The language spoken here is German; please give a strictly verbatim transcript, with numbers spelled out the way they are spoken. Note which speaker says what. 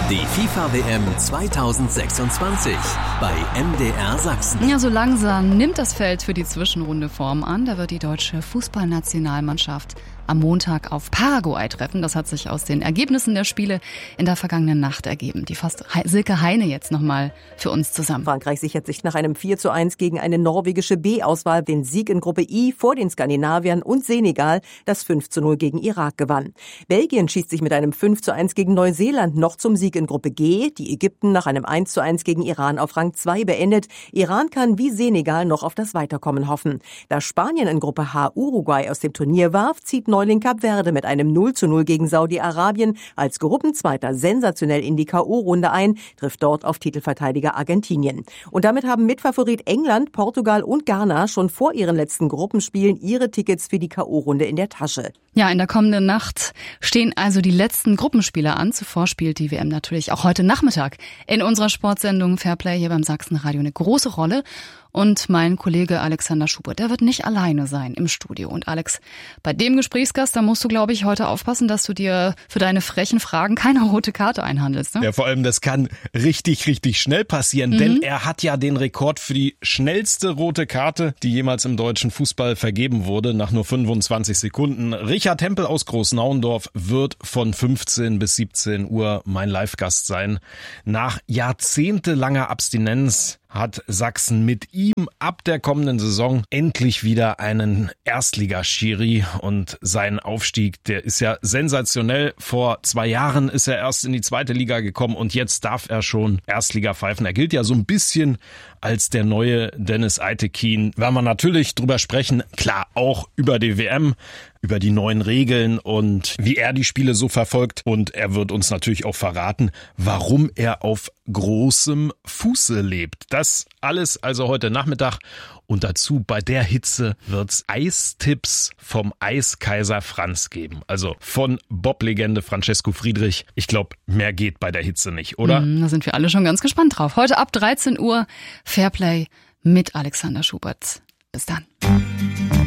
Speaker 1: Die FIFA-W M zweitausendsechsundzwanzig bei M D R Sachsen.
Speaker 2: Ja, so langsam nimmt das Feld für die Zwischenrunde Form an. Da wird die deutsche Fußballnationalmannschaft am Montag auf Paraguay treffen. Das hat sich aus den Ergebnissen der Spiele in der vergangenen Nacht ergeben. Die fasst Silke Heine jetzt nochmal für uns zusammen.
Speaker 3: Frankreich sichert sich nach einem vier zu eins gegen eine norwegische B-Auswahl den Sieg in Gruppe I vor den Skandinaviern und Senegal, das fünf zu null gegen Irak gewann. Belgien schießt sich mit einem fünf zu eins gegen Neuseeland noch zum Sieg in Gruppe G, die Ägypten nach einem eins zu eins gegen Iran auf Rang zwei beendet. Iran kann wie Senegal noch auf das Weiterkommen hoffen. Da Spanien in Gruppe H Uruguay aus dem Turnier warf, zieht Neuling Kap Verde mit einem null zu null gegen Saudi-Arabien als Gruppenzweiter sensationell in die K O-Runde ein, trifft dort auf Titelverteidiger Argentinien. Und damit haben Mitfavorit England, Portugal und Ghana schon vor ihren letzten Gruppenspielen ihre Tickets für die K O-Runde in der Tasche.
Speaker 2: Ja, in der kommenden Nacht stehen also die letzten Gruppenspiele an. Zuvor spielt die W M natürlich auch heute Nachmittag in unserer Sportsendung Fairplay hier beim Sachsenradio eine große Rolle. Und mein Kollege Alexander Schubert, der wird nicht alleine sein im Studio. Und Alex, bei dem Gesprächsgast, da musst du, glaube ich, heute aufpassen, dass du dir für deine frechen Fragen keine rote Karte einhandelst. Ne?
Speaker 4: Ja, vor allem, das kann richtig, richtig schnell passieren, mhm. denn er hat ja den Rekord für die schnellste rote Karte, die jemals im deutschen Fußball vergeben wurde, nach nur fünfundzwanzig Sekunden. Richard Hempel aus Großnauendorf wird von fünfzehn bis siebzehn Uhr mein Live-Gast sein. Nach jahrzehntelanger Abstinenz hat Sachsen mit ihm ab der kommenden Saison endlich wieder einen Erstligaschiri und sein Aufstieg, der ist ja sensationell. Vor zwei Jahren ist er erst in die zweite Liga gekommen und jetzt darf er schon Erstliga pfeifen. Er gilt ja so ein bisschen als der neue Dennis Eitekin. Werden wir natürlich drüber sprechen, klar auch über die W M, über die neuen Regeln und wie er die Spiele so verfolgt. Und er wird uns natürlich auch verraten, warum er auf großem Fuße lebt. Das alles also heute Nachmittag. Und dazu bei der Hitze wird's Eistipps vom Eiskaiser Franz geben. Also von Bob-Legende Francesco Friedrich. Ich glaube, mehr geht bei der Hitze nicht, oder?
Speaker 2: Mm, da sind wir alle schon ganz gespannt drauf. Heute ab dreizehn Uhr Fairplay mit Alexander Schubert. Bis dann.